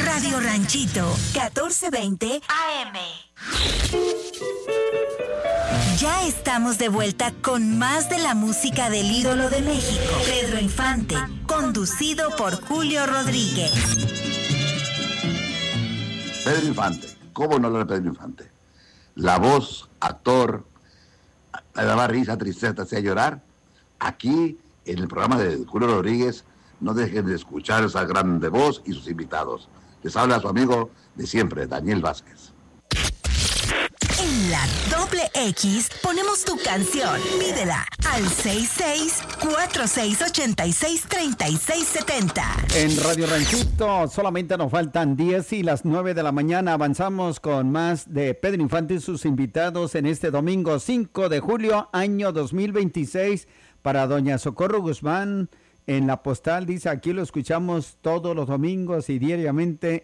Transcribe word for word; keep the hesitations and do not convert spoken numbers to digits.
Radio Ranchito, catorce veinte A M. Ya estamos de vuelta con más de la música del ídolo de México, Pedro Infante, conducido por Julio Rodríguez. Pedro Infante, ¿cómo no hablar de Pedro Infante? La voz, actor, me daba risa, tristeza, te hacía llorar. Aquí, en el programa de Julio Rodríguez, no dejen de escuchar esa grande voz y sus invitados. Les habla su amigo de siempre, Daniel Vázquez. En la doble X ponemos tu canción. Pídela al seis seis cuatro seis ocho seis tres seis siete cero. En Radio Ranchito solamente nos faltan diez y las nueve de la mañana. Avanzamos con más de Pedro Infante y sus invitados en este domingo cinco de julio, año dos mil veintiséis. Para doña Socorro Guzmán, en la postal dice: aquí lo escuchamos todos los domingos y diariamente